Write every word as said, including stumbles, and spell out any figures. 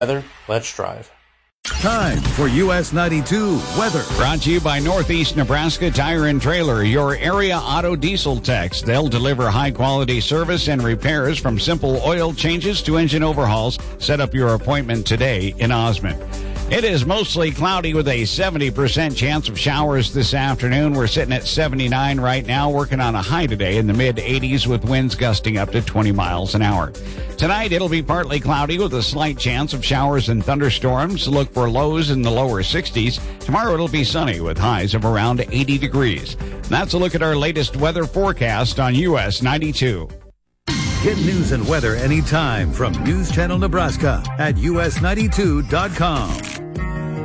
Weather, let's drive. Time for U S ninety-two weather. Brought to you by Northeast Nebraska Tire and Trailer, your area auto diesel techs. They'll deliver high-quality service and repairs from simple oil changes to engine overhauls. Set up your appointment today in Osmond. It is mostly cloudy with a seventy percent chance of showers this afternoon. We're sitting at seventy-nine right now, working on a high today in the mid-eighties with winds gusting up to twenty miles an hour. Tonight, it'll be partly cloudy with a slight chance of showers and thunderstorms. Look for lows in the lower sixties. Tomorrow, it'll be sunny with highs of around eighty degrees. That's a look at our latest weather forecast on U S ninety-two. Get news and weather anytime from News Channel Nebraska at U S ninety-two dot com.